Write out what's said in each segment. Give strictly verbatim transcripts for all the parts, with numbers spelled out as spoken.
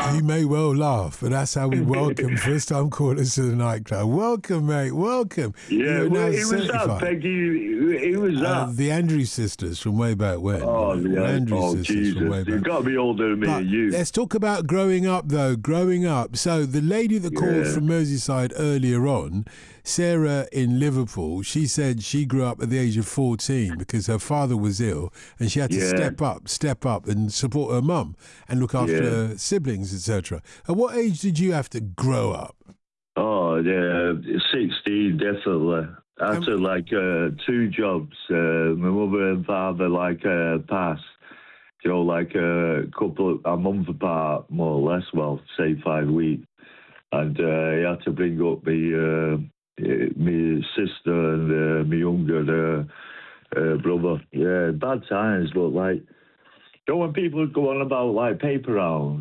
You may well laugh, but that's how we welcome first-time callers to the nightclub. Welcome, mate. Welcome. Yeah, well, it was that, Peggy. It was that. Uh, the Andrews sisters from way back when. Oh, you know, yeah. Andrews Oh, sisters Jesus. from way back. You've got to be older than me But and you. let's talk about growing up, though. Growing up. So the lady that called Yeah. from Merseyside earlier on, Sarah in Liverpool, she said she grew up at the age of fourteen because her father was ill and she had to Yeah. step up, step up and support her mum and look after Yeah. her siblings, et cetera. At what age did you have to grow up? Oh, yeah, sixteen, definitely. After Um, like uh, two jobs, uh, my mother and father like uh, passed, you know, like a couple of, a month apart, more or less, well, say five weeks. And uh, he had to bring up me, uh, my sister and uh, my younger uh, uh, brother. Yeah, bad times, but like, you know, when people go on about like paper rounds,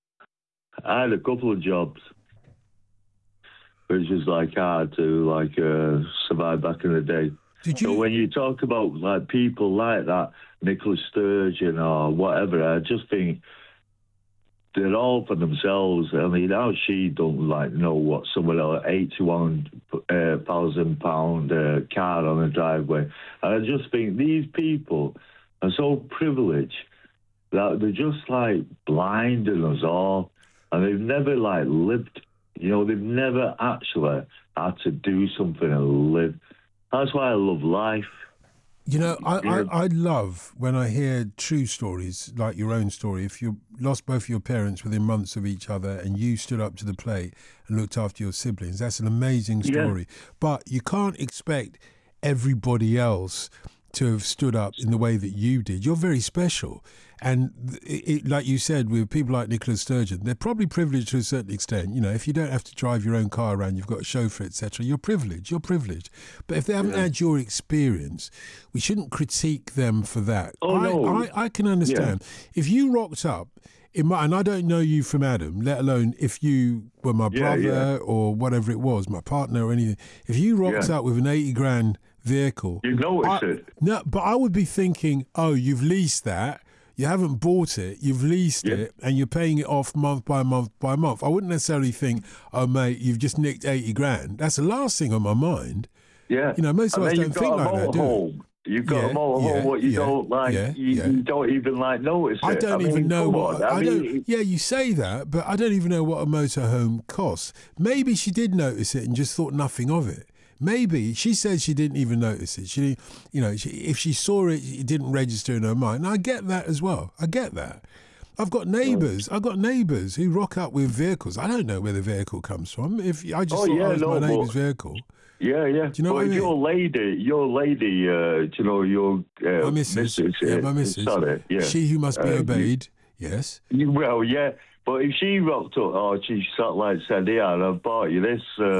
I had a couple of jobs. Which was like hard to like uh, survive back in the day. Did you? So when you talk about like people like that, Nicola Sturgeon or whatever, I just think they're all for themselves. I mean, how she don't like know what someone else eighty-one thousand pound uh, car on the driveway. And I just think these people are so privileged that they're just like blinding us all, and they've never like lived. You know, they've never actually had to do something and live. That's why I love life. You know, I, Yeah. I, I love when I hear true stories like your own story. If you lost both your parents within months of each other and you stood up to the plate and looked after your siblings, that's an amazing Yeah. story. But you can't expect everybody else to have stood up in the way that you did. You're very special. And it, it, like you said, with people like Nicola Sturgeon, they're probably privileged to a certain extent. You know, if you don't have to drive your own car around, you've got a chauffeur, et cetera, you're privileged, you're privileged. But if they haven't Yeah. had your experience, we shouldn't critique them for that. Oh, I, no. I, I can understand. If you rocked up, in my, and I don't know you from Adam, let alone if you were my Yeah, brother yeah. or whatever it was, my partner or anything. If you rocked Yeah. up with an eighty grand vehicle, You notice I- it. no, but I would be thinking, oh, you've leased that. You haven't bought it. You've leased Yeah. it, and you're paying it off month by month by month. I wouldn't necessarily think, oh, mate, you've just nicked eighty grand. That's the last thing on my mind. Yeah. You know, most of and us then don't you've think got a like that, do we? motorhome. You've got Yeah, a motorhome, yeah, what you yeah, don't like, yeah, you, yeah. you don't even like notice it. I don't mean, even know come what on, I, I, don't. mean, Yeah, you say that, but I don't even know what a motorhome costs. Maybe she did notice it and just thought nothing of it. Maybe she said she didn't even notice it. She, you know, she, if she saw it, it didn't register in her mind. And I get that as well. I get that. I've got neighbours. I've got neighbours who rock up with vehicles. I don't know where the vehicle comes from. If I just Oh, thought yeah, I was no, my neighbour's but- vehicle. Yeah, yeah. Do you know but what I if mean? your lady, your lady, uh, do you know, your uh, My missus. Yeah, my missus. Sorry, yeah. She who must be Uh, you- obeyed. Yes. You- Well, yeah, but if she rocked up, or she sort of like said, "Yeah, I've bought you this uh,